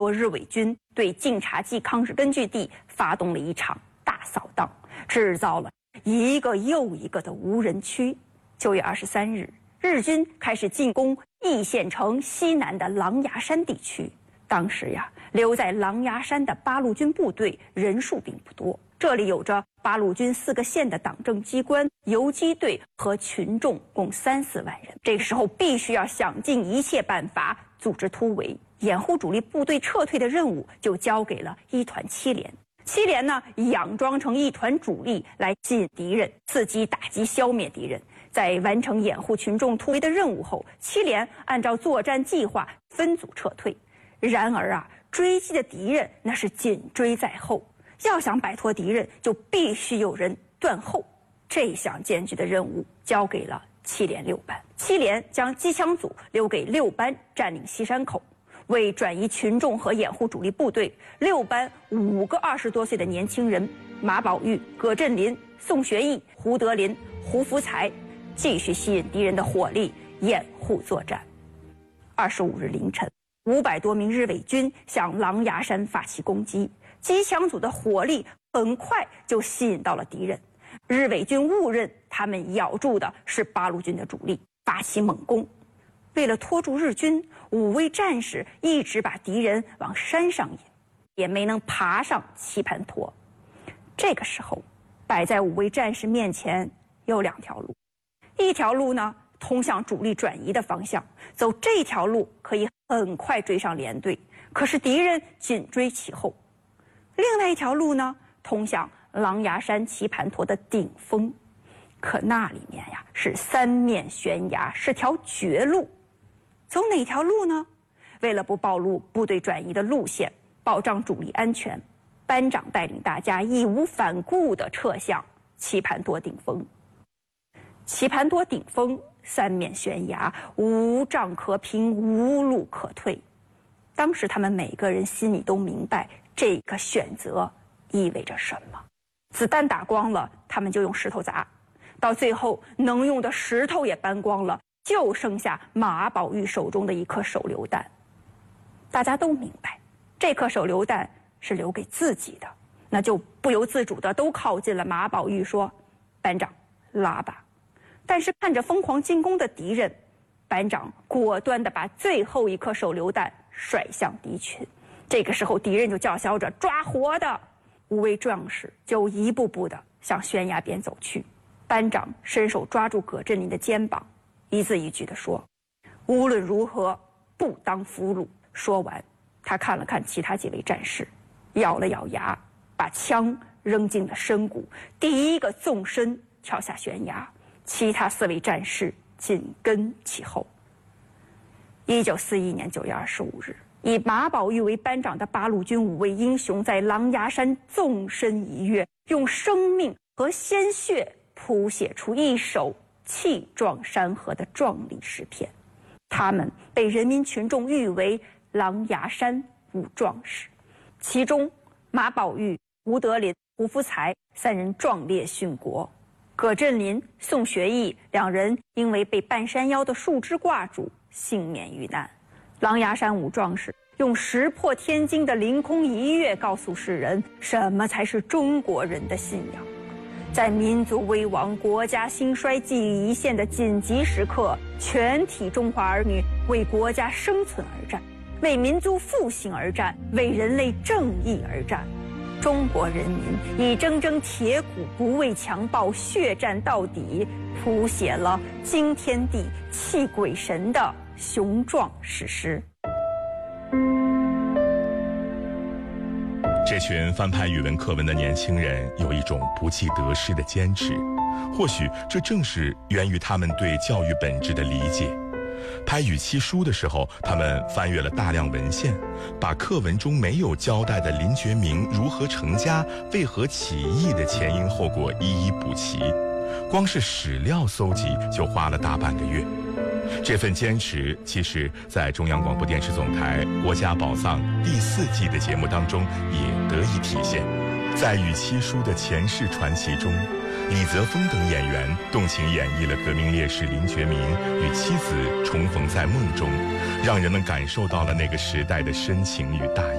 多日伪军对晋察冀抗日根据地发动了一场大扫荡，制造了一个又一个的无人区。9月23日，日军开始进攻易县城西南的狼牙山地区。当时呀，留在狼牙山的八路军部队人数并不多，这里有着八路军4个县的党政机关、游击队和群众共3、4万人。这个时候必须要想尽一切办法组织突围，掩护主力部队撤退的任务就交给了一团七连。七连呢，佯装成一团主力来吸引敌人，伺机打击消灭敌人。在完成掩护群众突围的任务后，七连按照作战计划分组撤退。然而啊，追击的敌人那是紧追在后，要想摆脱敌人，就必须有人断后。这项艰巨的任务交给了七连6班。七连将机枪组留给6班占领西山口。为转移群众和掩护主力部队，6班5个20多岁的年轻人马宝玉、葛振林、宋学义、胡德林、胡福才继续吸引敌人的火力，掩护作战。25日凌晨，500多名日伪军向狼牙山发起攻击，机枪组的火力很快就吸引到了敌人。日伪军误认他们咬住的是八路军的主力，发起猛攻。为了拖住日军，5位战士一直把敌人往山上引，也没能爬上棋盘托。这个时候，摆在5位战士面前有2条路，一条路呢通向主力转移的方向，走这条路可以很快追上连队，可是敌人紧追其后。另外一条路呢通向狼牙山棋盘托的顶峰，可那里面呀是3面悬崖，是条绝路。走哪条路呢？为了不暴露部队转移的路线，保障主力安全，班长带领大家义无反顾地撤向棋盘托顶峰。棋盘托顶峰3面悬崖，无障可平，无路可退。当时他们每个人心里都明白这个选择意味着什么。子弹打光了，他们就用石头砸，到最后能用的石头也搬光了，就剩下马宝玉手中的一颗手榴弹。大家都明白，这颗手榴弹是留给自己的，那就不由自主的都靠近了马宝玉，说：“班长，拉吧。”但是看着疯狂进攻的敌人，班长果断地把最后一颗手榴弹甩向敌群。这个时候，敌人就叫嚣着：“抓活的！”5位壮士就一步步地向悬崖边走去。班长伸手抓住葛振林的肩膀，一字一句地说：“无论如何，不当俘虏。”说完，他看了看其他几位战士，咬了咬牙，把枪扔进了深谷，第一个纵身跳下悬崖，其他4位战士紧跟其后。1941年9月25日，以马宝玉为班长的八路军5位英雄在狼牙山纵身一跃，用生命和鲜血谱写出一首气壮山河的壮丽诗篇。他们被人民群众誉为狼牙山5壮士，其中马宝玉、吴德林、胡福才3人壮烈殉国，葛振林、宋学义2人因为被半山腰的树枝挂住，幸免遇难。狼牙山5壮士用石破天惊的凌空一跃告诉世人，什么才是中国人的信仰。在民族危亡、国家兴衰、寄于一线的紧急时刻，全体中华儿女为国家生存而战，为民族复兴而战，为人类正义而战。中国人民以铮铮铁骨，不畏强暴，血战到底，谱写了惊天地、泣鬼神的雄壮史诗。 这群翻拍语文课文的年轻人有一种不计得失的坚持，或许这正是源于他们对教育本质的理解。拍语期书的时候，他们翻阅了大量文献，把课文中没有交代的林觉民如何成家、为何起义的前因后果一一补齐，光是史料搜集就花了大半个月。这份坚持，其实在中央广播电视总台《国家宝藏》第4季的节目当中也得以体现。在语期书的前世传奇中，李泽峰等演员动情演绎了革命烈士林觉民与妻子重逢在梦中，让人们感受到了那个时代的深情与大义。